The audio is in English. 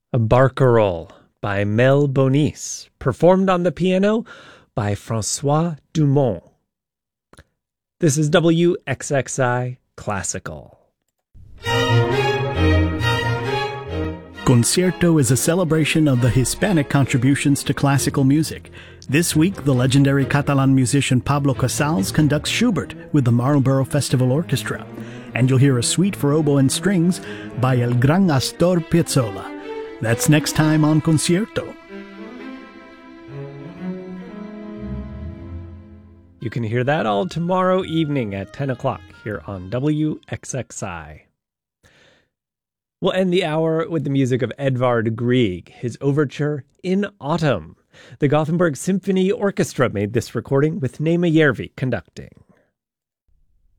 A Barcarolle by Mel Bonis, performed on the piano by Francois Dumont. This is WXXI Classical. Concierto is a celebration of the Hispanic contributions to classical music. This week, the legendary Catalan musician Pablo Casals conducts Schubert with the Marlborough Festival Orchestra. And you'll hear a suite for oboe and strings by El Gran Astor Piazzolla. That's next time on Concierto. You can hear that all tomorrow evening at 10 o'clock here on WXXI. We'll end the hour with the music of Edvard Grieg, his overture In Autumn. The Gothenburg Symphony Orchestra made this recording with Nema Järvi conducting.